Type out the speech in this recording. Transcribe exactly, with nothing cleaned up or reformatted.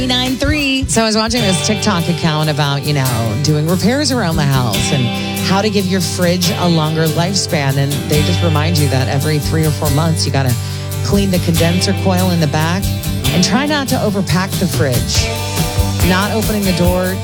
nine three. So I was watching this TikTok account about, you know, doing repairs around the house and how to give your fridge a longer lifespan. And they just remind you that every three or four months, you got to clean the condenser coil in the back and try not to overpack the fridge. Not opening the door